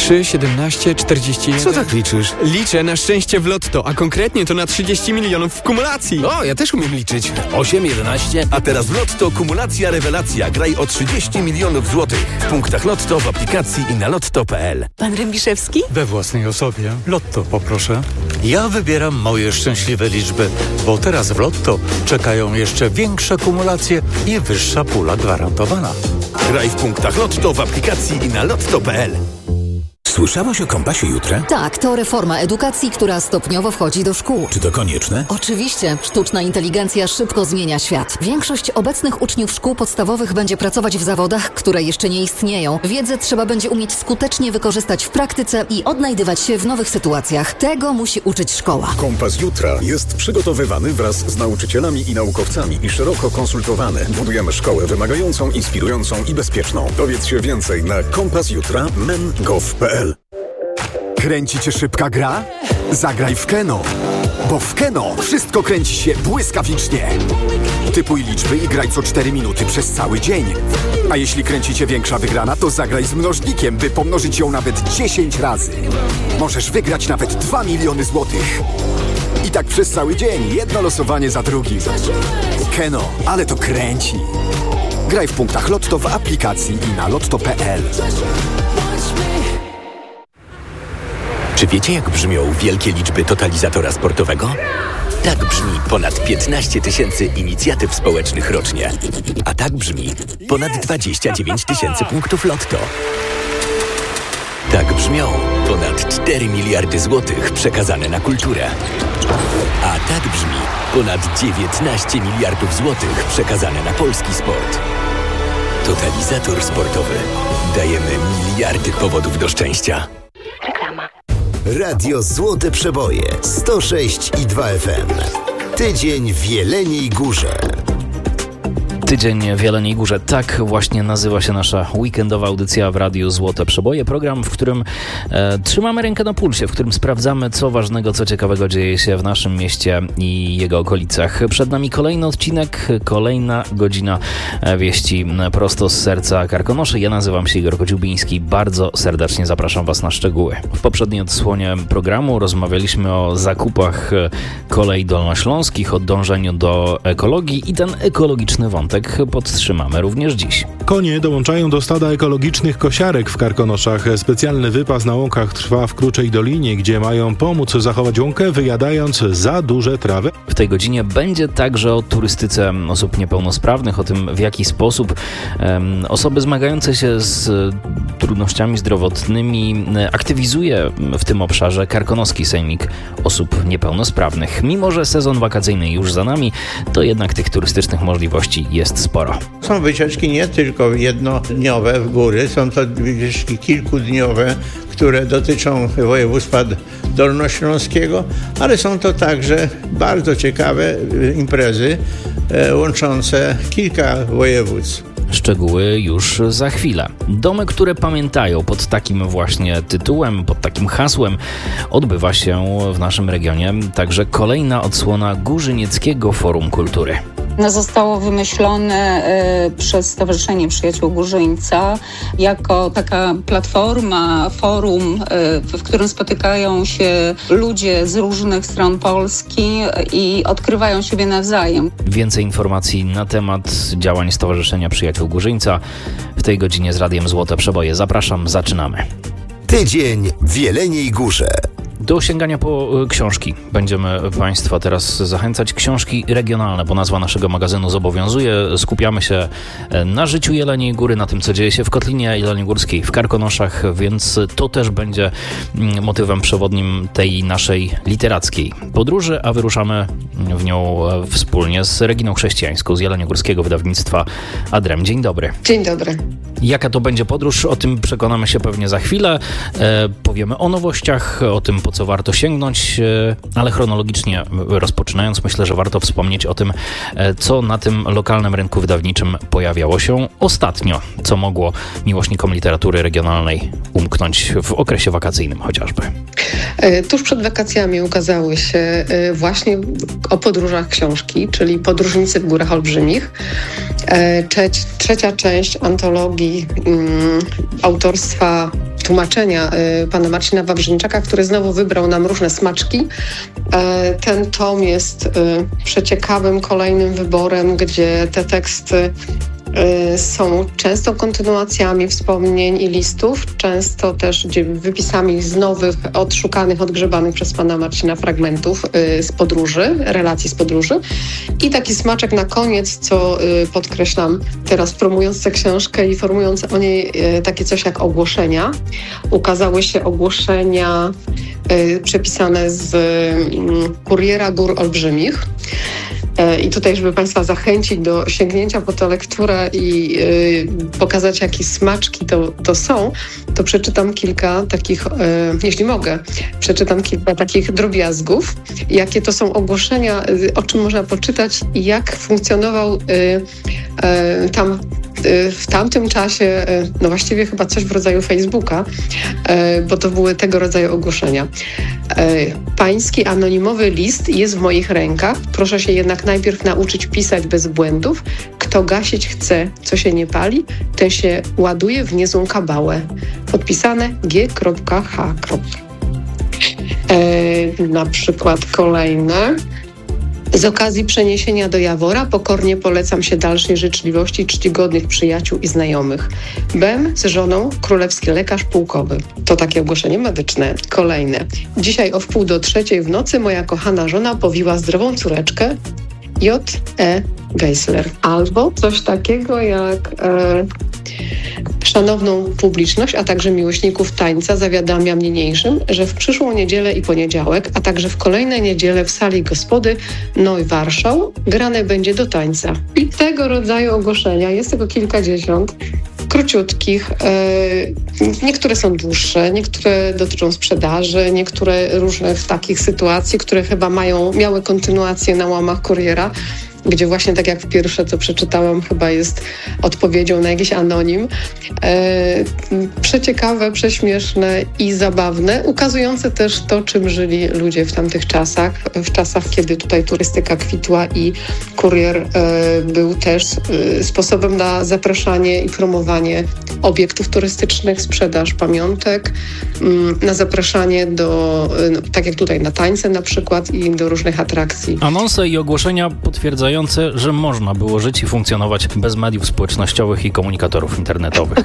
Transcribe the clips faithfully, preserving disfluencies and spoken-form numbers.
trzy, siedemnaście, czterdzieści jeden. Co tak liczysz? Liczę na szczęście w lotto, a konkretnie to na trzydzieści milionów w kumulacji. O, ja też umiem liczyć. osiem, jedenaście. A teraz w Lotto kumulacja rewelacja. Graj o trzydzieści milionów złotych. W punktach Lotto, w aplikacji i na lotto kropka p l. Pan Rębiszewski? We własnej osobie. Lotto poproszę. Ja wybieram moje szczęśliwe liczby, bo teraz w Lotto czekają jeszcze większe kumulacje i wyższa pula gwarantowana. Graj w punktach Lotto, w aplikacji i na lotto kropka p l. Słyszałaś o Kompasie Jutra? Tak, to reforma edukacji, która stopniowo wchodzi do szkół. Czy to konieczne? Oczywiście. Sztuczna inteligencja szybko zmienia świat. Większość obecnych uczniów szkół podstawowych będzie pracować w zawodach, które jeszcze nie istnieją. Wiedzę trzeba będzie umieć skutecznie wykorzystać w praktyce i odnajdywać się w nowych sytuacjach. Tego musi uczyć szkoła. Kompas Jutra jest przygotowywany wraz z nauczycielami i naukowcami i szeroko konsultowany. Budujemy szkołę wymagającą, inspirującą i bezpieczną. Dowiedz się więcej na kompas jutra kropka men kropka gov kropka p l. Kręci cię szybka gra? Zagraj w Keno. Bo w Keno wszystko kręci się błyskawicznie. Typuj liczby i graj co cztery minuty przez cały dzień. A jeśli kręci cię większa wygrana, to zagraj z mnożnikiem, by pomnożyć ją nawet dziesięć razy. Możesz wygrać nawet dwa miliony złotych. I tak przez cały dzień, jedno losowanie za drugim. Keno, ale to kręci. Graj w punktach Lotto w aplikacji i na lotto kropka p l. Czy wiecie, jak brzmią wielkie liczby totalizatora sportowego? Tak brzmi ponad piętnaście tysięcy inicjatyw społecznych rocznie. A tak brzmi ponad dwadzieścia dziewięć tysięcy punktów Lotto. Tak brzmią ponad cztery miliardy złotych przekazane na kulturę. A tak brzmi ponad dziewiętnaście miliardów złotych przekazane na polski sport. Totalizator sportowy. Dajemy miliardy powodów do szczęścia. Reklama. Radio Złote Przeboje sto sześć i dwa F M. Tydzień w Jeleniej Górze. Tydzień w Jeleniej Górze. Tak właśnie nazywa się nasza weekendowa audycja w Radiu Złote Przeboje. Program, w którym e, trzymamy rękę na pulsie, w którym sprawdzamy, co ważnego, co ciekawego dzieje się w naszym mieście i jego okolicach. Przed nami kolejny odcinek, kolejna godzina wieści prosto z serca Karkonoszy. Ja nazywam się Igor Kodziubiński. Bardzo serdecznie zapraszam Was na szczegóły. W poprzedniej odsłonie programu rozmawialiśmy o zakupach kolei dolnośląskich, o dążeniu do ekologii i ten ekologiczny wątek podtrzymamy również dziś. Konie dołączają do stada ekologicznych kosiarek w Karkonoszach. Specjalny wypas na łąkach trwa w Kruczej Dolinie, gdzie mają pomóc zachować łąkę, wyjadając za duże trawy. W tej godzinie będzie także o turystyce osób niepełnosprawnych, o tym, w jaki sposób um, osoby zmagające się z trudnościami zdrowotnymi aktywizuje w tym obszarze Karkonoski Sejmik Osób Niepełnosprawnych. Mimo że sezon wakacyjny już za nami, to jednak tych turystycznych możliwości jest sporo. Są wycieczki nie tylko jednodniowe w góry, są to wycieczki kilkudniowe, które dotyczą województwa dolnośląskiego, ale są to także bardzo ciekawe imprezy e, łączące kilka województw. Szczegóły już za chwilę. Domy, które pamiętają, pod takim właśnie tytułem, pod takim hasłem odbywa się w naszym regionie także kolejna odsłona Górzynieckiego Forum Kultury. No, zostało wymyślone y, przez Stowarzyszenie Przyjaciół Górzyńca jako taka platforma, forum, y, w którym spotykają się ludzie z różnych stron Polski i odkrywają siebie nawzajem. Więcej informacji na temat działań Stowarzyszenia Przyjaciół Górzyńca w tej godzinie z Radiem Złote Przeboje. Zapraszam, zaczynamy. Tydzień w Jeleniej Górze. Do sięgania po książki będziemy Państwa teraz zachęcać. Książki regionalne, bo nazwa naszego magazynu zobowiązuje. Skupiamy się na życiu Jeleniej Góry, na tym, co dzieje się w Kotlinie Jeleniogórskiej, w Karkonoszach, więc to też będzie motywem przewodnim tej naszej literackiej podróży, a wyruszamy w nią wspólnie z Reginą Chrześcijańską z Jeleniogórskiego wydawnictwa Adrem. Dzień dobry. Dzień dobry. Jaka to będzie podróż? O tym przekonamy się pewnie za chwilę. E, powiemy o nowościach, o tym, po co warto sięgnąć, e, ale chronologicznie rozpoczynając, myślę, że warto wspomnieć o tym, e, co na tym lokalnym rynku wydawniczym pojawiało się ostatnio, co mogło miłośnikom literatury regionalnej umknąć w okresie wakacyjnym chociażby. E, tuż przed wakacjami ukazały się e, właśnie o podróżach książki, czyli Podróżnicy w Górach Olbrzymich. E, trze- trzecia część antologii mm, autorstwa tłumaczenia pana Marcina Wawrzynczaka, który znowu wybrał nam różne smaczki. Ten tom jest przeciekawym kolejnym wyborem, gdzie te teksty są często kontynuacjami wspomnień i listów, często też wypisami z nowych, odszukanych, odgrzebanych przez pana Marcina fragmentów z podróży, relacji z podróży. I taki smaczek na koniec, co podkreślam teraz, promując tę książkę i formując o niej takie coś jak ogłoszenia. Ukazały się ogłoszenia przepisane z Kuriera Gór Olbrzymich. I tutaj, żeby Państwa zachęcić do sięgnięcia po tę lekturę i yy, pokazać, jakie smaczki to, to są, to przeczytam kilka takich, yy, jeśli mogę, przeczytam kilka takich drobiazgów, jakie to są ogłoszenia, yy, o czym można poczytać i jak funkcjonował yy, yy, tam w tamtym czasie, no właściwie chyba coś w rodzaju Facebooka, bo to były tego rodzaju ogłoszenia. Pański anonimowy list jest w moich rękach. Proszę się jednak najpierw nauczyć pisać bez błędów. Kto gasić chce, co się nie pali, ten się ładuje w niezłą kabałę. Podpisane G H. Na przykład kolejne. Z okazji przeniesienia do Jawora pokornie polecam się dalszej życzliwości czcigodnych przyjaciół i znajomych. Bem z żoną, królewski lekarz pułkowy. To takie ogłoszenie medyczne. Kolejne. Dzisiaj o wpół do trzeciej w nocy moja kochana żona powiła zdrową córeczkę J E Geisler. Albo coś takiego jak... E, Szanowną publiczność, a także miłośników tańca zawiadamiam niniejszym, że w przyszłą niedzielę i poniedziałek, a także w kolejne niedziele w sali gospody Noj Warszał grane będzie do tańca. I tego rodzaju ogłoszenia, jest tego kilkadziesiąt, króciutkich. Niektóre są dłuższe, niektóre dotyczą sprzedaży, niektóre różnych takich sytuacji, które chyba mają, miały kontynuację na łamach Kuriera, gdzie właśnie tak jak w pierwsze, co przeczytałam, chyba jest odpowiedzią na jakiś anonim. E, przeciekawe, prześmieszne i zabawne, ukazujące też to, czym żyli ludzie w tamtych czasach, w czasach, kiedy tutaj turystyka kwitła i kurier e, był też e, sposobem na zapraszanie i promowanie obiektów turystycznych, sprzedaż pamiątek, m, na zapraszanie do, no, tak jak tutaj na tańce na przykład i do różnych atrakcji. Anonse i ogłoszenia potwierdzają, że można było żyć i funkcjonować bez mediów społecznościowych i komunikatorów internetowych.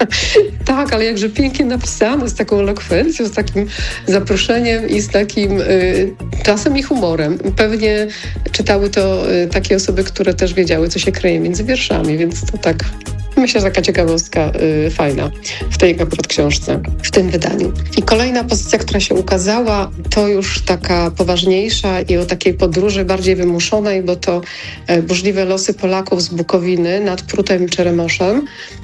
Tak, ale jakże pięknie napisane, z taką elokwencją, z takim zaproszeniem i z takim y, czasem i humorem. Pewnie czytały to y, takie osoby, które też wiedziały, co się kryje między wierszami, więc to tak... Myślę, że taka ciekawostka y, fajna w tej akurat książce, w tym wydaniu. I kolejna pozycja, która się ukazała, to już taka poważniejsza i o takiej podróży bardziej wymuszonej, bo to y, burzliwe losy Polaków z Bukowiny nad Prutem i Czeremoszem.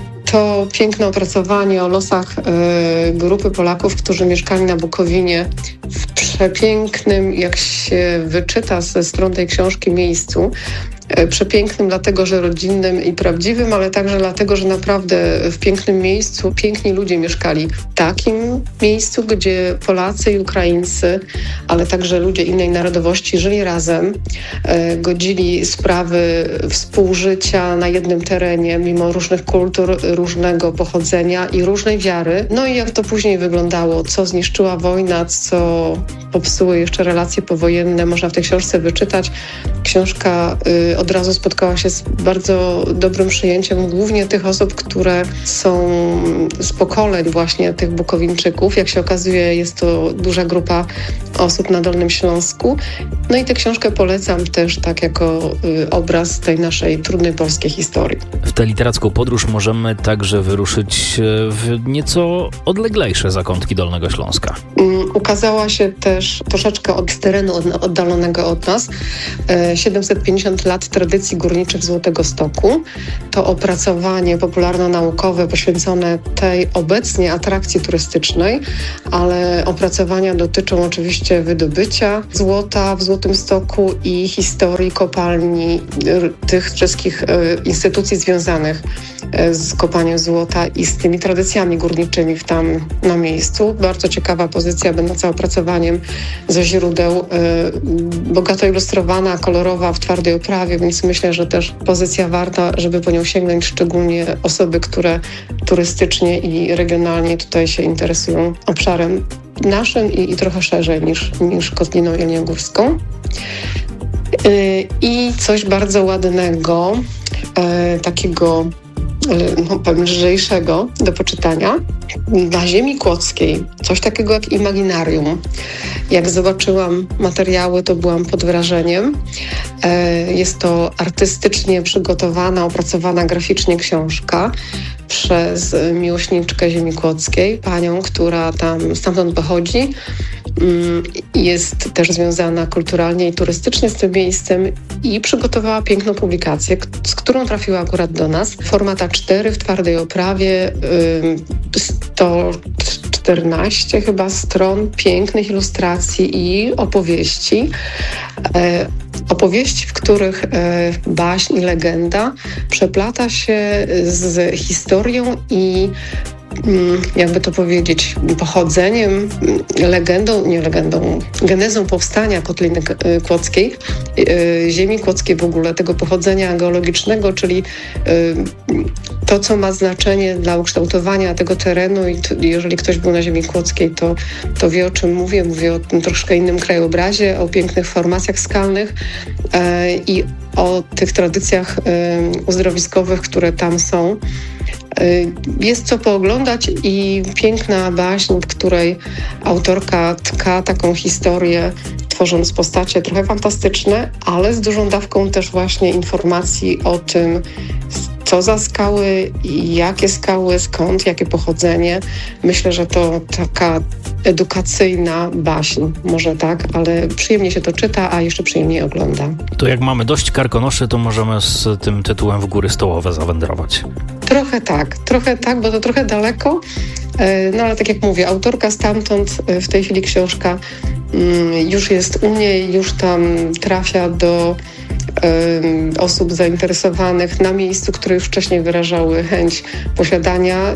To piękne opracowanie o losach y, grupy Polaków, którzy mieszkali na Bukowinie w przepięknym, jak się wyczyta ze stron tej książki, miejscu. Przepięknym dlatego, że rodzinnym i prawdziwym, ale także dlatego, że naprawdę w pięknym miejscu piękni ludzie mieszkali. W takim miejscu, gdzie Polacy i Ukraińcy, ale także ludzie innej narodowości żyli razem, godzili sprawy współżycia na jednym terenie, mimo różnych kultur, różnego pochodzenia i różnej wiary. No i jak to później wyglądało, co zniszczyła wojna, co popsuły jeszcze relacje powojenne, można w tej książce wyczytać. Książka y, od razu spotkała się z bardzo dobrym przyjęciem, głównie tych osób, które są z pokoleń właśnie tych Bukowińczyków. Jak się okazuje, jest to duża grupa osób na Dolnym Śląsku. No i tę książkę polecam też tak jako y, obraz tej naszej trudnej polskiej historii. W tę literacką podróż możemy także wyruszyć w nieco odleglejsze zakątki Dolnego Śląska. Um, ukazała się też troszeczkę od terenu od, oddalonego od nas e, siedemset pięćdziesiąt lat tradycji górniczych Złotego Stoku. To opracowanie popularno-naukowe poświęcone tej obecnie atrakcji turystycznej, ale opracowania dotyczą oczywiście wydobycia złota w Złotym Stoku i historii kopalni, tych wszystkich instytucji związanych z kopaniem złota i z tymi tradycjami górniczymi w tam na miejscu. Bardzo ciekawa pozycja, będąca opracowaniem ze źródeł, bogato ilustrowana, kolorowa, w twardej oprawie, więc myślę, że też pozycja warta, żeby po nią sięgnąć, szczególnie osoby, które turystycznie i regionalnie tutaj się interesują obszarem naszym i, i trochę szerzej niż, niż Kotliną Jeleniogórską. I coś bardzo ładnego, takiego no, lżejszego do poczytania. Na ziemi kłodzkiej coś takiego jak Imaginarium. Jak zobaczyłam materiały, to byłam pod wrażeniem. Jest to artystycznie przygotowana, opracowana graficznie książka przez miłośniczkę ziemi kłodzkiej, panią, która tam stamtąd pochodzi. Jest też związana kulturalnie i turystycznie z tym miejscem i przygotowała piękną publikację, z którą trafiła akurat do nas. Format A cztery w twardej oprawie, sto czternaście chyba stron pięknych ilustracji i opowieści. Opowieści, w których baśń i legenda przeplata się z historią i jakby to powiedzieć, pochodzeniem, legendą, nie legendą, genezą powstania Kotliny Kłodzkiej, ziemi kłodzkiej w ogóle, tego pochodzenia geologicznego, czyli to, co ma znaczenie dla ukształtowania tego terenu i to, jeżeli ktoś był na ziemi kłodzkiej, to, to wie, o czym mówię. Mówię o tym troszkę innym krajobrazie, o pięknych formacjach skalnych i o tych tradycjach uzdrowiskowych, które tam są. Jest co pooglądać i piękna baśń, w której autorka tka taką historię, tworząc postacie trochę fantastyczne, ale z dużą dawką też właśnie informacji o tym, co za skały, jakie skały, skąd, jakie pochodzenie. Myślę, że to taka edukacyjna baśń, może tak, ale przyjemnie się to czyta, a jeszcze przyjemniej ogląda. To jak mamy dość karkonoszy, to możemy z tym tytułem w góry stołowe zawędrować. Trochę tak, trochę tak, bo to trochę daleko, no ale tak jak mówię, autorka stamtąd, w tej chwili książka już jest u niej, już tam trafia do osób zainteresowanych na miejscu, które już wcześniej wyrażały chęć posiadania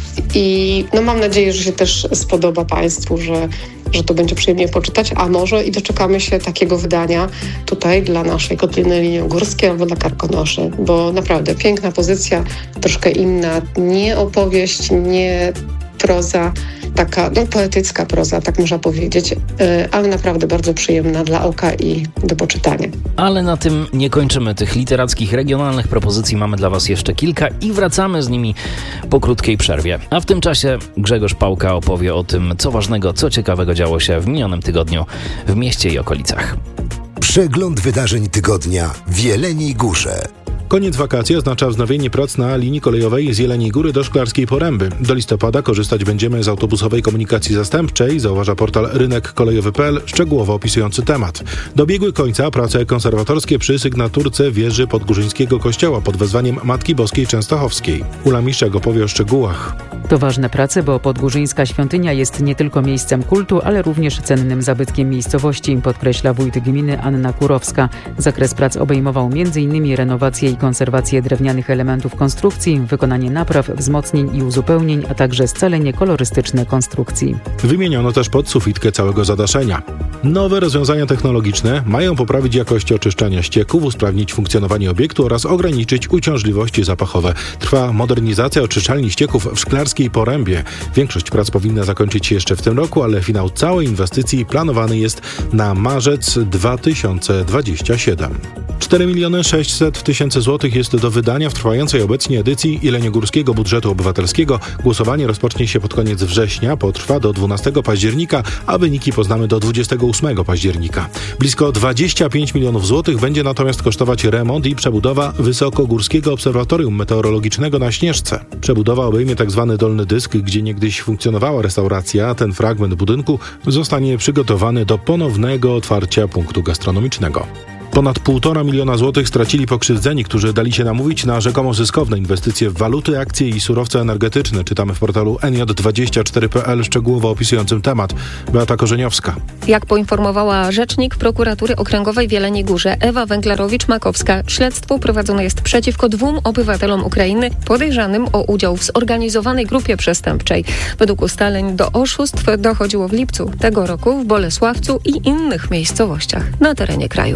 i no mam nadzieję, że się też spodoba Państwu, że, że to będzie przyjemnie poczytać, a może i doczekamy się takiego wydania tutaj dla naszej Kotliny Jeleniogórskiej albo dla Karkonoszy, bo naprawdę piękna pozycja, troszkę inna, nie opowieść, nie proza, taka no, poetycka proza, tak można powiedzieć, ale naprawdę bardzo przyjemna dla oka i do poczytania. Ale na tym nie kończymy tych literackich, regionalnych propozycji. Mamy dla Was jeszcze kilka i wracamy z nimi po krótkiej przerwie. A w tym czasie Grzegorz Pałka opowie o tym, co ważnego, co ciekawego działo się w minionym tygodniu w mieście i okolicach. Przegląd wydarzeń tygodnia w Jeleniej Górze. Koniec wakacji oznacza wznowienie prac na linii kolejowej z Jeleniej Góry do Szklarskiej Poręby. Do listopada korzystać będziemy z autobusowej komunikacji zastępczej, zauważa portal rynek kolejowy kropka p l, szczegółowo opisujący temat. Dobiegły końca prace konserwatorskie przy sygnaturce wieży Podgórzyńskiego Kościoła pod wezwaniem Matki Boskiej Częstochowskiej. Ula Miszczak opowie o szczegółach. To ważne prace, bo Podgórzyńska Świątynia jest nie tylko miejscem kultu, ale również cennym zabytkiem miejscowości, podkreśla wójt gminy Anna Kurowska. Zakres prac obejmował między innymi renowację i konserwację drewnianych elementów konstrukcji, wykonanie napraw, wzmocnień i uzupełnień, a także scalenie kolorystyczne konstrukcji. Wymieniono też podsufitkę całego zadaszenia. Nowe rozwiązania technologiczne mają poprawić jakość oczyszczania ścieków, usprawnić funkcjonowanie obiektu oraz ograniczyć uciążliwości zapachowe. Trwa modernizacja oczyszczalni ścieków w Szklarskiej Porębie. Większość prac powinna zakończyć się jeszcze w tym roku, ale finał całej inwestycji planowany jest na marzec dwa tysiące dwudziesty siódmy. cztery miliony sześćset tysięcy złotych jest do wydania w trwającej obecnie edycji Jeleniogórskiego Budżetu Obywatelskiego. Głosowanie rozpocznie się pod koniec września, potrwa do dwunastego października, a wyniki poznamy do dwudziestego ósmego października. Blisko dwadzieścia pięć milionów złotych będzie natomiast kosztować remont i przebudowa Wysokogórskiego Obserwatorium Meteorologicznego na Śnieżce. Przebudowa obejmie tzw. dolny dysk, gdzie niegdyś funkcjonowała restauracja, a ten fragment budynku zostanie przygotowany do ponownego otwarcia punktu gastronomicznego. Ponad półtora miliona złotych stracili pokrzywdzeni, którzy dali się namówić na rzekomo zyskowne inwestycje w waluty, akcje i surowce energetyczne. Czytamy w portalu N J dwadzieścia cztery kropka p l szczegółowo opisującym temat. Beata Korzeniowska. Jak poinformowała rzecznik prokuratury okręgowej w Jeleniej Górze Ewa Węglarowicz-Makowska, śledztwo prowadzone jest przeciwko dwóm obywatelom Ukrainy podejrzanym o udział w zorganizowanej grupie przestępczej. Według ustaleń do oszustw dochodziło w lipcu tego roku w Bolesławcu i innych miejscowościach na terenie kraju.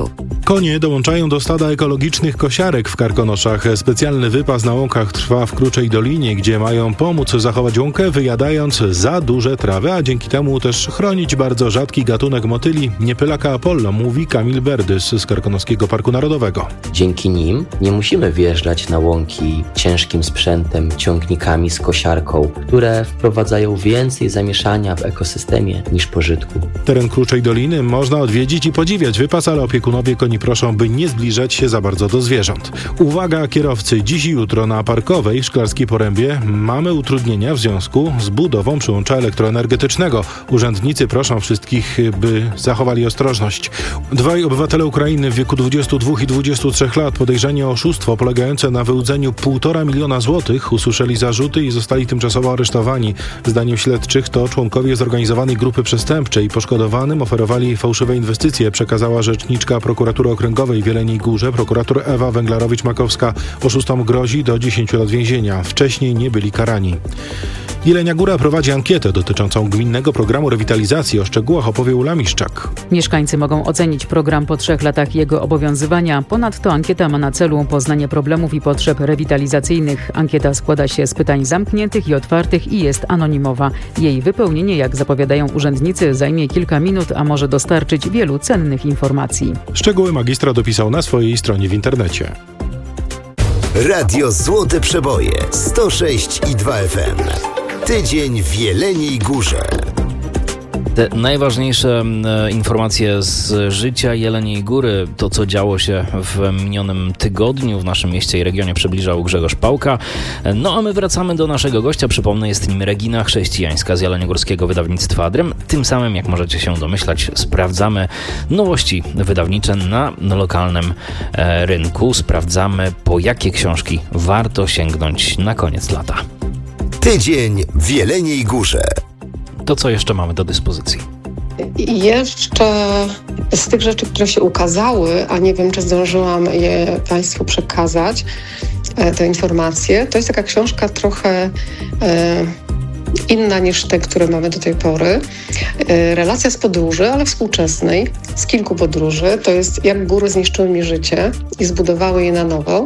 Konie dołączają do stada ekologicznych kosiarek w Karkonoszach. Specjalny wypas na łąkach trwa w Kruczej Dolinie, gdzie mają pomóc zachować łąkę, wyjadając za duże trawy, a dzięki temu też chronić bardzo rzadki gatunek motyli, niepylaka Apollo, mówi Kamil Berdys z Karkonoskiego Parku Narodowego. Dzięki nim nie musimy wjeżdżać na łąki ciężkim sprzętem, ciągnikami z kosiarką, które wprowadzają więcej zamieszania w ekosystemie niż pożytku. Teren Kruczej Doliny można odwiedzić i podziwiać wypas, ale opiekunowie koni proszą, by nie zbliżać się za bardzo do zwierząt. Uwaga kierowcy, dziś i jutro na Parkowej w Szklarskiej Porębie mamy utrudnienia w związku z budową przyłącza elektroenergetycznego. Urzędnicy proszą wszystkich, by zachowali ostrożność. Dwaj obywatele Ukrainy w wieku dwudziestu dwóch i dwudziestu trzech lat podejrzeni o oszustwo polegające na wyłudzeniu półtora miliona złotych usłyszeli zarzuty i zostali tymczasowo aresztowani. Zdaniem śledczych to członkowie zorganizowanej grupy przestępczej. Poszkodowanym oferowali fałszywe inwestycje, przekazała rzeczniczka prokuratury okręgowej w Jeleniej Górze, prokurator Ewa Węglarowicz-Makowska. Oszustom grozi do dziesięciu lat więzienia. Wcześniej nie byli karani. Jelenia Góra prowadzi ankietę dotyczącą gminnego programu rewitalizacji. O szczegółach opowie Ula Miszczak. Mieszkańcy mogą ocenić program po trzech latach jego obowiązywania. Ponadto ankieta ma na celu poznanie problemów i potrzeb rewitalizacyjnych. Ankieta składa się z pytań zamkniętych i otwartych i jest anonimowa. Jej wypełnienie, jak zapowiadają urzędnicy, zajmie kilka minut, a może dostarczyć wielu cennych informacji. Szczegóły magistra dopisał na swojej stronie w internecie. Radio Złote Przeboje sto sześć i dwa F M. Tydzień w Jeleniej Górze. Te najważniejsze e, informacje z życia Jeleniej Góry, to co działo się w minionym tygodniu w naszym mieście i regionie, przybliżał Grzegorz Pałka. No a my wracamy do naszego gościa. Przypomnę, jest nim Regina Chrześcijańska z jeleniogórskiego wydawnictwa Adrem. Tym samym, jak możecie się domyślać, sprawdzamy nowości wydawnicze na lokalnym e, rynku. Sprawdzamy, po jakie książki warto sięgnąć na koniec lata. Tydzień w Jeleniej Górze. To co jeszcze mamy do dyspozycji? Jeszcze z tych rzeczy, które się ukazały, a nie wiem, czy zdążyłam je Państwu przekazać, te informacje, to jest taka książka trochę e, inna niż te, które mamy do tej pory. E, relacja z podróży, ale współczesnej, z kilku podróży. To jest Jak góry zniszczyły mi życie i zbudowały je na nowo.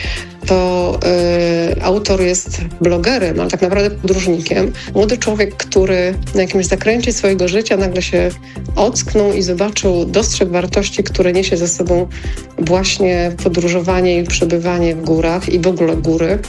To y, autor jest blogerem, ale tak naprawdę podróżnikiem. Młody człowiek, który na jakimś zakręcie swojego życia nagle się ocknął i zobaczył, dostrzegł wartości, które niesie ze sobą właśnie podróżowanie i przebywanie w górach i w ogóle góry. Y,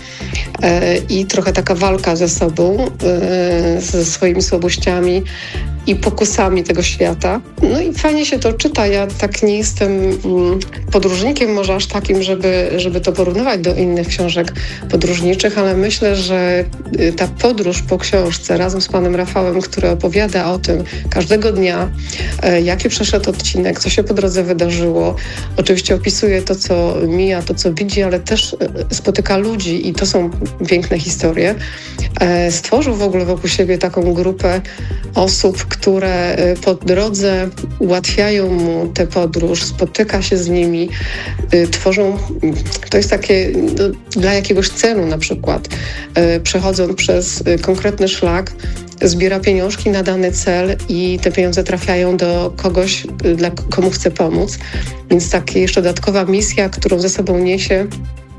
I trochę taka walka ze sobą, y, ze swoimi słabościami i pokusami tego świata. No i fajnie się to czyta. Ja tak nie jestem mm, podróżnikiem może aż takim, żeby, żeby to porównywać do innych książek podróżniczych, ale myślę, że ta podróż po książce razem z panem Rafałem, który opowiada o tym każdego dnia, e, jaki przeszedł odcinek, co się po drodze wydarzyło. Oczywiście opisuje to, co mija, to, co widzi, ale też spotyka ludzi i to są piękne historie. E, stworzył w ogóle wokół siebie taką grupę osób, które po drodze ułatwiają mu tę podróż, spotyka się z nimi, y, tworzą, to jest takie no, dla jakiegoś celu na przykład, y, przechodząc przez y, konkretny szlak, zbiera pieniążki na dany cel i te pieniądze trafiają do kogoś, y, dla komu chce pomóc. Więc taka jeszcze dodatkowa misja, którą ze sobą niesie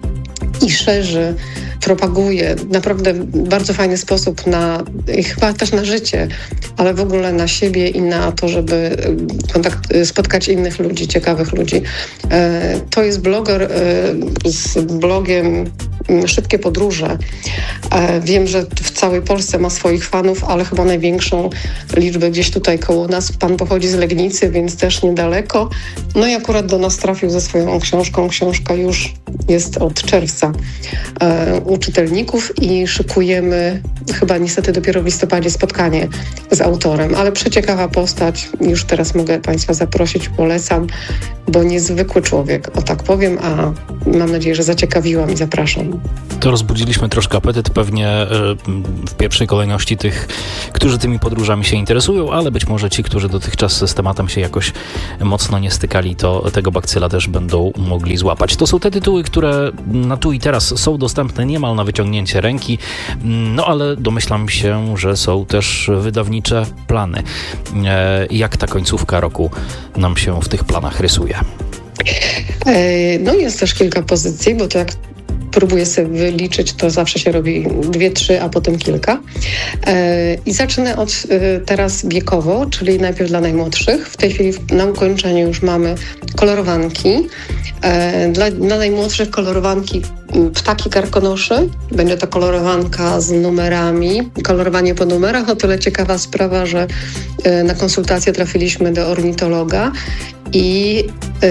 i szerzy, propaguje naprawdę w bardzo fajny sposób na, i chyba też na życie, ale w ogóle na siebie i na to, żeby kontakt, spotkać innych ludzi, ciekawych ludzi. To jest bloger z blogiem Szybkie Podróże. Wiem, że w całej Polsce ma swoich fanów, ale chyba największą liczbę gdzieś tutaj koło nas. Pan pochodzi z Legnicy, więc też niedaleko. No i akurat do nas trafił ze swoją książką. Książka już jest od czerwca u czytelników i szykujemy chyba niestety dopiero w listopadzie spotkanie z autorem, ale przeciekawa postać. Już teraz mogę Państwa zaprosić, polecam, bo niezwykły człowiek, o tak powiem, a mam nadzieję, że zaciekawiłam i zapraszam. To rozbudziliśmy troszkę apetyt pewnie w pierwszej kolejności tych, którzy tymi podróżami się interesują, ale być może ci, którzy dotychczas z tematem się jakoś mocno nie stykali, to tego bakcyla też będą mogli złapać. To są te tytuły, które na tu i teraz są dostępne niemal na wyciągnięcie ręki, no ale domyślam się, że są też wydawnicze plany. Jak ta końcówka roku nam się w tych planach rysuje? No jest też kilka pozycji, bo to jak próbuję sobie wyliczyć, to zawsze się robi dwie, trzy, a potem kilka. I zacznę od teraz wiekowo, czyli najpierw dla najmłodszych. W tej chwili na ukończeniu już mamy kolorowanki. Dla, dla najmłodszych kolorowanki ptaki karkonoszy. Będzie to kolorowanka z numerami. Kolorowanie po numerach. O tyle ciekawa sprawa, że na konsultację trafiliśmy do ornitologa i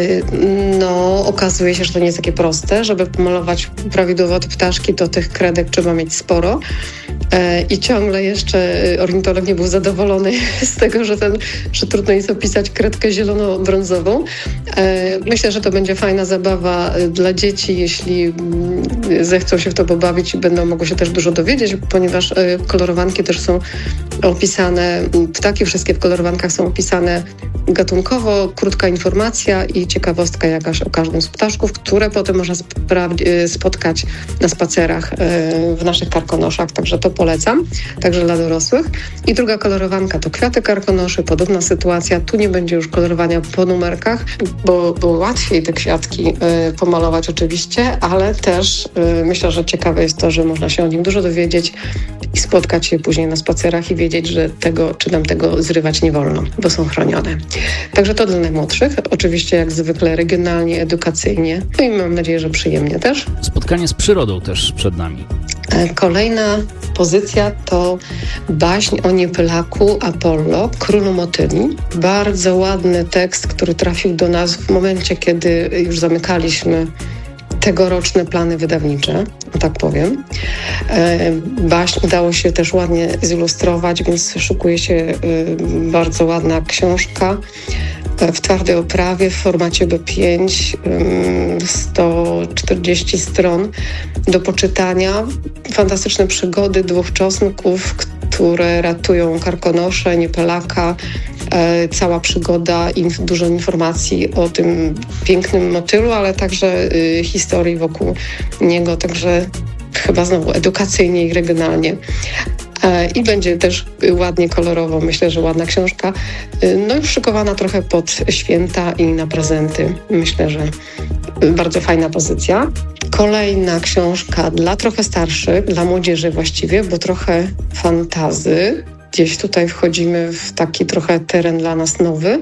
no, okazuje się, że to nie jest takie proste. Żeby pomalować prawidłowo te ptaszki, to tych kredek trzeba mieć sporo. I ciągle jeszcze ornitolog nie był zadowolony z tego, że, ten, że trudno jest opisać kredkę zielono-brązową. Myślę, że to będzie fajna zabawa dla dzieci, jeśli zechcą się w to pobawić i będą mogły się też dużo dowiedzieć, ponieważ kolorowanki też są opisane, ptaki wszystkie w kolorowankach są opisane gatunkowo, krótka informacja i ciekawostka jakaś o każdym z ptaszków, które potem można spra- spotkać na spacerach w naszych karkonoszach, także to polecam, także dla dorosłych. I druga kolorowanka to kwiaty karkonoszy, podobna sytuacja, tu nie będzie już kolorowania po numerkach, bo, bo łatwiej te kwiatki y, pomalować oczywiście, ale też y, myślę, że ciekawe jest to, że można się o nim dużo dowiedzieć i spotkać się później na spacerach i wiedzieć, że tego czy nam tego zrywać nie wolno, bo są chronione. Także to dla najmłodszych, oczywiście jak zwykle regionalnie, edukacyjnie, no i mam nadzieję, że przyjemnie też. Spotkanie z przyrodą też przed nami. Kolejna pozycja to baśń o niepylaku Apollo, królu motyli. Bardzo ładny tekst, który trafił do nas w momencie, kiedy już zamykaliśmy tegoroczne plany wydawnicze, tak powiem. Baśń udało się też ładnie zilustrować, więc szykuje się bardzo ładna książka w twardej oprawie w formacie B pięć, sto czterdzieści stron do poczytania. Fantastyczne przygody dwóch czosnków, które ratują karkonosze, niepelaka. Cała przygoda, inf- dużo informacji o tym pięknym motylu, ale także y, historii wokół niego, także chyba znowu edukacyjnie i regionalnie. I będzie też ładnie kolorowo, myślę, że ładna książka. No już szykowana trochę pod święta i na prezenty. Myślę, że bardzo fajna pozycja. Kolejna książka dla trochę starszych, dla młodzieży właściwie, bo trochę fantazy. Gdzieś tutaj wchodzimy w taki trochę teren dla nas nowy.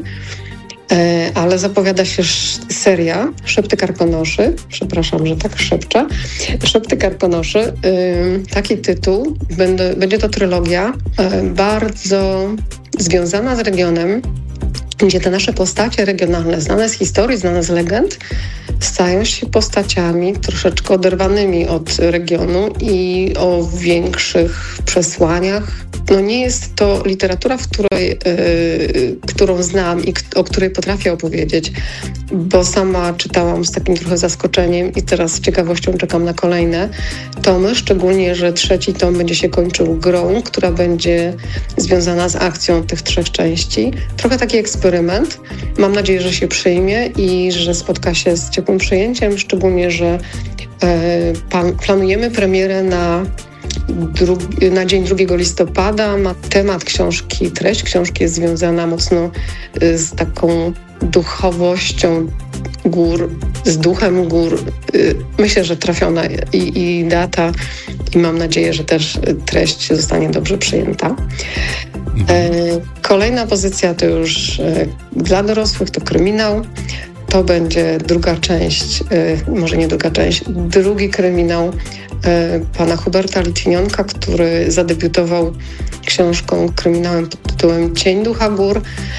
Ale zapowiada się seria Szepty karkonoszy. Przepraszam, że tak szepczę. Szepty karkonoszy. Taki tytuł. Będzie to trylogia bardzo związana z regionem, gdzie te nasze postacie regionalne, znane z historii, znane z legend, stają się postaciami troszeczkę oderwanymi od regionu i o większych przesłaniach. No nie jest to literatura, w której, yy, którą znam i k- o której potrafię opowiedzieć, bo sama czytałam z takim trochę zaskoczeniem i teraz z ciekawością czekam na kolejne tomy, szczególnie, że trzeci tom będzie się kończył grą, która będzie związana z akcją tych trzech części. Trochę taki eksperyment. Mam nadzieję, że się przyjmie i że spotka się z ciepłym przyjęciem, szczególnie, że yy, pan, planujemy premierę na Drugi, na dzień drugiego listopada. Ma temat książki, treść książki jest związana mocno z taką duchowością gór, z duchem gór. Myślę, że trafiona i, i data i mam nadzieję, że też treść zostanie dobrze przyjęta. Kolejna pozycja to już dla dorosłych, to kryminał. To będzie druga część, może nie druga część, drugi kryminał pana Huberta Litwinionka, który zadebiutował książką, kryminałem pod tytułem Cień ducha gór.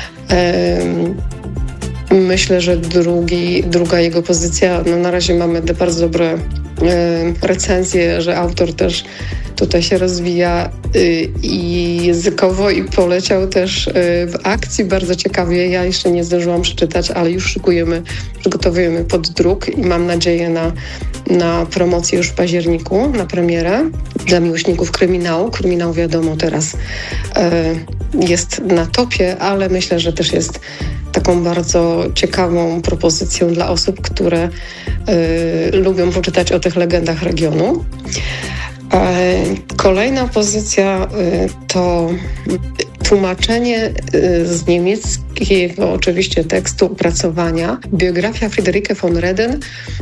Myślę, że drugi, druga jego pozycja, no na razie mamy bardzo dobre recenzje, że autor też tutaj się rozwija i językowo i poleciał też w akcji bardzo ciekawie. Ja jeszcze nie zdążyłam przeczytać, ale już szykujemy, przygotowujemy poddruk i mam nadzieję na, na promocję już w październiku, na premierę dla miłośników kryminału. Kryminał wiadomo teraz jest na topie, ale myślę, że też jest taką bardzo ciekawą propozycją dla osób, które y, lubią poczytać o tych legendach regionu. E, kolejna pozycja y, to tłumaczenie z niemieckiego oczywiście tekstu opracowania biografia Friederike von Reden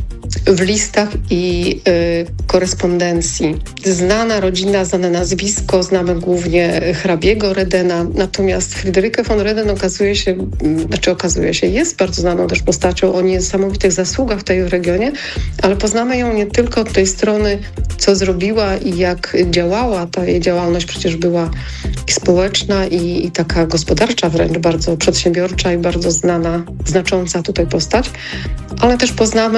w listach i y, korespondencji. Znana rodzina, znane nazwisko, znamy głównie hrabiego Redena, natomiast Friederike von Reden okazuje się, znaczy okazuje się, jest bardzo znaną też postacią o niesamowitych zasługach w tej regionie, ale poznamy ją nie tylko od tej strony, co zrobiła i jak działała. Ta jej działalność przecież była i społeczna i, i taka gospodarcza wręcz, bardzo przedsiębiorcza i bardzo znana, znacząca tutaj postać, ale też poznamy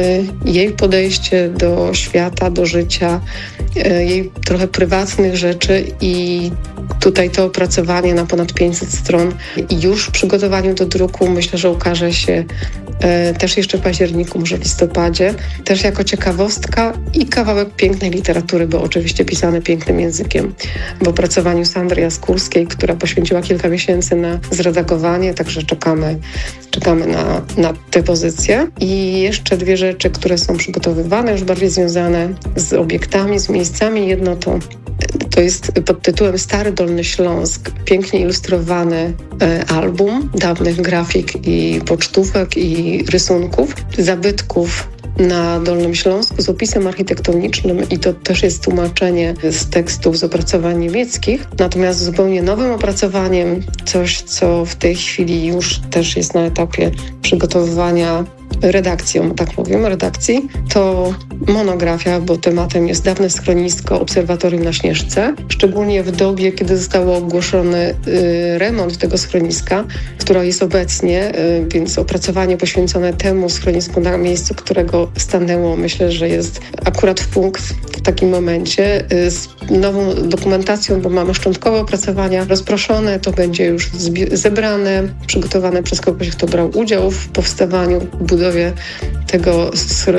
y, jej podejście do świata, do życia, y, jej trochę prywatnych rzeczy i tutaj to opracowanie na ponad pięćset stron i już w przygotowaniu do druku myślę, że ukaże się e, też jeszcze w październiku, może w listopadzie, też jako ciekawostka i kawałek pięknej literatury, bo oczywiście pisany pięknym językiem. W opracowaniu Sandry Jaskulskiej, która poświęciła kilka miesięcy na zredagowanie, także czekamy, czekamy na, na tę pozycję. I jeszcze dwie rzeczy, które są przygotowywane, już bardziej związane z obiektami, z miejscami. Jedno to To jest pod tytułem Stary Dolny Śląsk, pięknie ilustrowany e, album dawnych grafik i pocztówek i rysunków, zabytków na Dolnym Śląsku z opisem architektonicznym i to też jest tłumaczenie z tekstów z opracowań niemieckich. Natomiast zupełnie nowym opracowaniem, coś co w tej chwili już też jest na etapie przygotowywania redakcją, tak powiem, redakcji, to monografia, bo tematem jest dawne schronisko Obserwatorium na Śnieżce, szczególnie w dobie, kiedy został ogłoszony y, remont tego schroniska, które jest obecnie, y, więc opracowanie poświęcone temu schronisku na miejscu, którego stanęło, myślę, że jest akurat w punkt w takim momencie y, z nową dokumentacją, bo mamy szczątkowe opracowania rozproszone, to będzie już zbi- zebrane, przygotowane przez kogoś, kto brał udział w powstawaniu, budowie tego,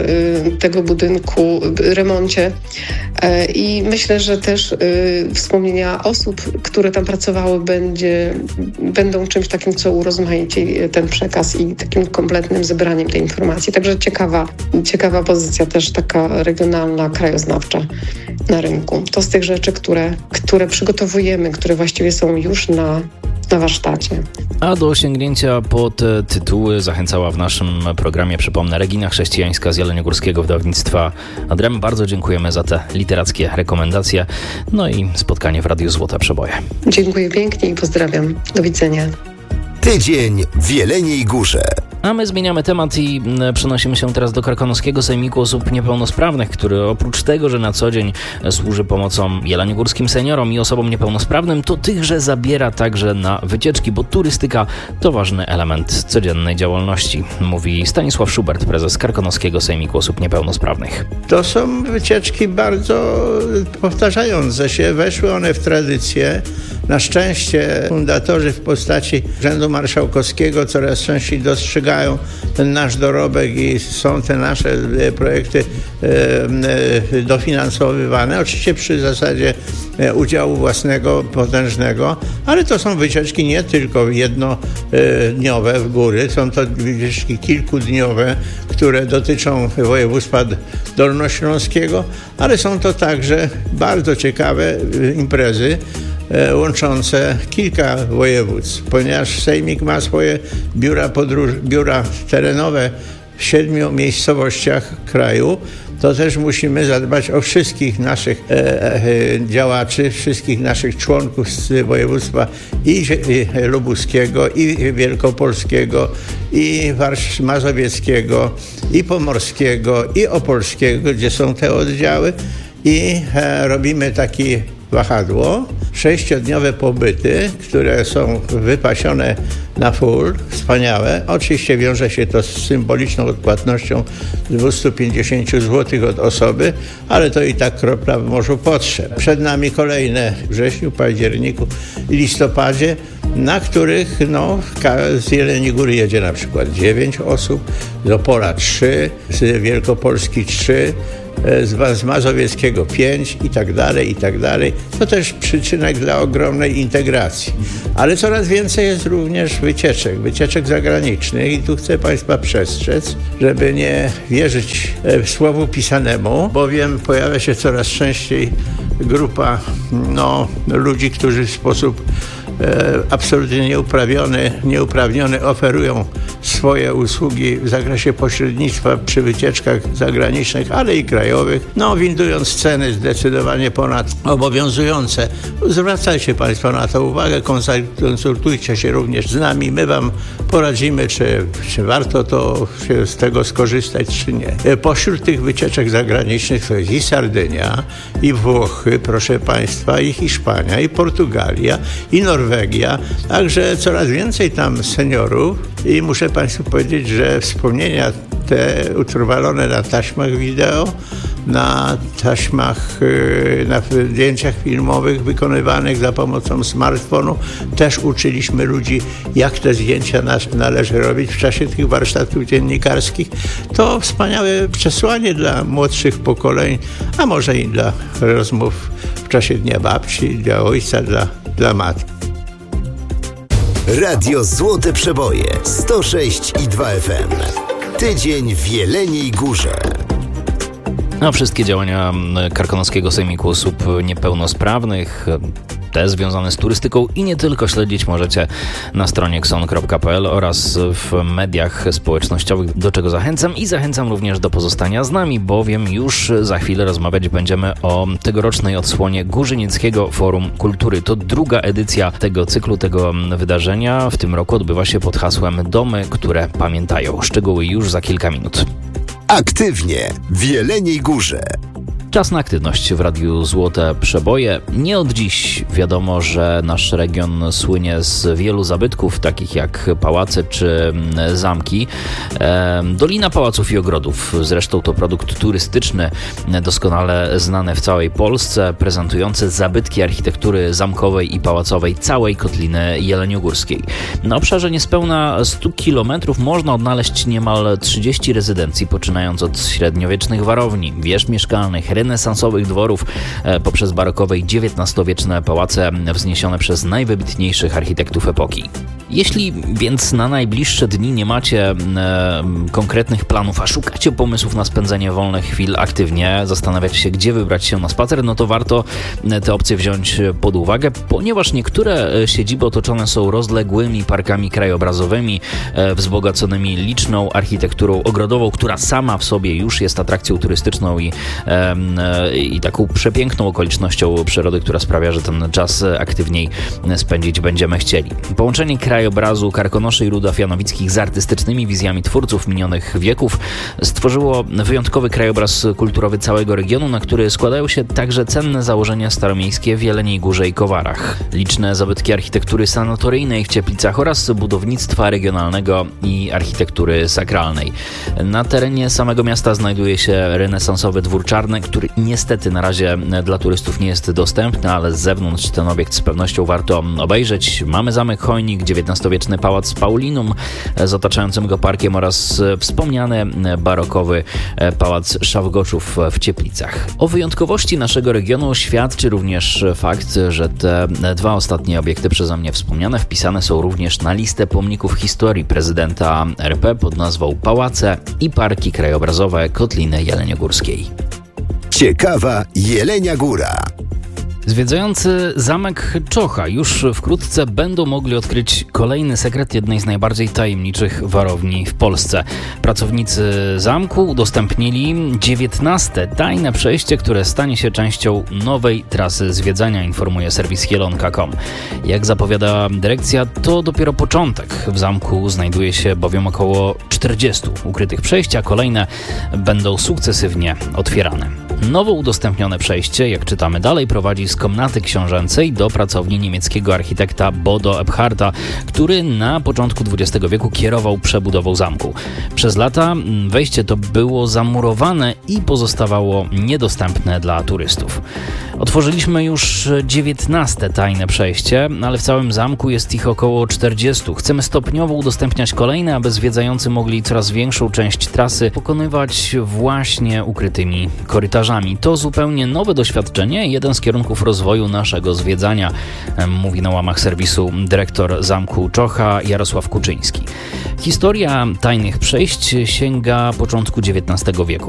tego budynku, remoncie. I myślę, że też wspomnienia osób, które tam pracowały, będzie, będą czymś takim, co urozmaici ten przekaz i takim kompletnym zebraniem tej informacji. Także ciekawa, ciekawa pozycja też taka regionalna, krajoznawcza na rynku. To z tych rzeczy, które, które przygotowujemy, które właściwie są już na na warsztacie. A do sięgnięcia po te tytuły zachęcała w naszym programie, przypomnę, Regina Chrześcijańska z Jeleniogórskiego Wydawnictwa Adrem. Bardzo dziękujemy za te literackie rekomendacje. No i spotkanie w Radiu Złote Przeboje. Dziękuję pięknie i pozdrawiam. Do widzenia. Tydzień w Jeleniej Górze. A my zmieniamy temat i przenosimy się teraz do Karkonoskiego Sejmiku Osób Niepełnosprawnych, który oprócz tego, że na co dzień służy pomocą jeleniogórskim seniorom i osobom niepełnosprawnym, to tychże zabiera także na wycieczki, bo turystyka to ważny element codziennej działalności, mówi Stanisław Schubert, prezes Karkonoskiego Sejmiku Osób Niepełnosprawnych. To są wycieczki bardzo powtarzające się, weszły one w tradycję. Na szczęście fundatorzy w postaci Urzędu Marszałkowskiego coraz częściej dostrzegają ten nasz dorobek i są te nasze projekty dofinansowywane. Oczywiście przy zasadzie udziału własnego, potężnego, ale to są wycieczki nie tylko jednodniowe w góry, są to wycieczki kilkudniowe, które dotyczą województwa dolnośląskiego, ale są to także bardzo ciekawe imprezy łączące kilka województw, ponieważ Sejmik ma swoje biura, podróż, biura terenowe w siedmiu miejscowościach kraju, to też musimy zadbać o wszystkich naszych e, e, działaczy, wszystkich naszych członków z województwa i, i lubuskiego, i wielkopolskiego, i Warsz- mazowieckiego, i pomorskiego, i opolskiego, gdzie są te oddziały i e, robimy taki wahadło, sześciodniowe pobyty, które są wypasione na full, wspaniałe. Oczywiście wiąże się to z symboliczną odpłatnością dwieście pięćdziesiąt złotych od osoby, ale to i tak kropla w morzu potrzeb. Przed nami kolejne w wrześniu, październiku i listopadzie, na których no, z Jeleniej Góry jedzie na przykład dziewięć osób, z Opola trzy, z Wielkopolski trzy, z Mazowieckiego pięć i tak dalej, i tak dalej. To też przyczynek dla ogromnej integracji. Ale coraz więcej jest również wycieczek, wycieczek zagranicznych i tu chcę Państwa przestrzec, żeby nie wierzyć słowu pisanemu, bowiem pojawia się coraz częściej grupa no, ludzi, którzy w sposób absolutnie nieuprawnione, nieuprawnione oferują swoje usługi w zakresie pośrednictwa przy wycieczkach zagranicznych, ale i krajowych, no windując ceny zdecydowanie ponad obowiązujące. Zwracajcie Państwo na to uwagę, konsultujcie się również z nami, my Wam poradzimy, czy, czy warto to się z tego skorzystać, czy nie. Pośród tych wycieczek zagranicznych to jest i Sardynia, i Włochy, proszę Państwa, i Hiszpania, i Portugalia, i Norwegia, także coraz więcej tam seniorów i muszę Państwu powiedzieć, że wspomnienia te utrwalone na taśmach wideo, na taśmach, na zdjęciach filmowych wykonywanych za pomocą smartfonu. Też uczyliśmy ludzi, jak te zdjęcia należy robić w czasie tych warsztatów dziennikarskich. To wspaniałe przesłanie dla młodszych pokoleń, a może i dla rozmów w czasie Dnia Babci, dla ojca, dla, dla matki. Radio Złote Przeboje sto sześć i dwa F M. Tydzień w Jeleniej Górze. A wszystkie działania Karkonoskiego Sejmiku Osób Niepełnosprawnych, te związane z turystyką i nie tylko, śledzić możecie na stronie kson kropka p l oraz w mediach społecznościowych, do czego zachęcam i zachęcam również do pozostania z nami, bowiem już za chwilę rozmawiać będziemy o tegorocznej odsłonie Górzynieckiego Forum Kultury. To druga edycja tego cyklu, tego wydarzenia. W tym roku odbywa się pod hasłem Domy, które pamiętają. Szczegóły już za kilka minut. Aktywnie w Jeleniej Górze. Czas na aktywność w Radiu Złote Przeboje. Nie od dziś wiadomo, że nasz region słynie z wielu zabytków, takich jak pałace czy zamki. Dolina Pałaców i Ogrodów, zresztą to produkt turystyczny doskonale znany w całej Polsce, prezentujący zabytki architektury zamkowej i pałacowej całej Kotliny Jeleniogórskiej. Na obszarze niespełna stu kilometrów można odnaleźć niemal trzydzieści rezydencji, poczynając od średniowiecznych warowni, wież mieszkalnych, renesansowych dworów, poprzez barokowe i dziewiętnastowieczne pałace wzniesione przez najwybitniejszych architektów epoki. Jeśli więc na najbliższe dni nie macie e, konkretnych planów, a szukacie pomysłów na spędzenie wolnych chwil aktywnie, zastanawiacie się, gdzie wybrać się na spacer, no to warto te opcje wziąć pod uwagę, ponieważ niektóre siedziby otoczone są rozległymi parkami krajobrazowymi, e, wzbogaconymi liczną architekturą ogrodową, która sama w sobie już jest atrakcją turystyczną i, e, e, i taką przepiękną okolicznością przyrody, która sprawia, że ten czas aktywniej spędzić będziemy chcieli. Połączenie krajobrazu Karkonoszy i Rudolf Janowickich z artystycznymi wizjami twórców minionych wieków stworzyło wyjątkowy krajobraz kulturowy całego regionu, na który składają się także cenne założenia staromiejskie w Jeleniej Górze i Kowarach. Liczne zabytki architektury sanatoryjnej w Cieplicach oraz budownictwa regionalnego i architektury sakralnej. Na terenie samego miasta znajduje się renesansowy dwór czarny, który niestety na razie dla turystów nie jest dostępny, ale z zewnątrz ten obiekt z pewnością warto obejrzeć. Mamy zamek Chojnik, dziewiętnastowieczny pałac Paulinum z otaczającym go parkiem oraz wspomniany barokowy pałac Szawgoczów w Cieplicach. O wyjątkowości naszego regionu świadczy również fakt, że te dwa ostatnie obiekty przeze mnie wspomniane wpisane są również na listę pomników historii prezydenta R P pod nazwą Pałace i Parki Krajobrazowe Kotliny Jeleniogórskiej. Ciekawa Jelenia Góra. Zwiedzający zamek Czocha już wkrótce będą mogli odkryć kolejny sekret jednej z najbardziej tajemniczych warowni w Polsce. Pracownicy zamku udostępnili dziewiętnaste tajne przejście, które stanie się częścią nowej trasy zwiedzania, informuje serwis jelonka kropka com. Jak zapowiada dyrekcja, to dopiero początek. W zamku znajduje się bowiem około czterdziestu ukrytych przejść, a kolejne będą sukcesywnie otwierane. Nowo udostępnione przejście, jak czytamy dalej, prowadzi z komnaty książęcej do pracowni niemieckiego architekta Bodo Ebharta, który na początku dwudziestego wieku kierował przebudową zamku. Przez lata wejście to było zamurowane i pozostawało niedostępne dla turystów. Otworzyliśmy już dziewiętnaste tajne przejście, ale w całym zamku jest ich około czterdziestu. Chcemy stopniowo udostępniać kolejne, aby zwiedzający mogli coraz większą część trasy pokonywać właśnie ukrytymi korytarzami. To zupełnie nowe doświadczenie, jeden z kierunków rozwoju naszego zwiedzania, mówi na łamach serwisu dyrektor zamku Czocha Jarosław Kuczyński. Historia tajnych przejść sięga początku dziewiętnastego wieku.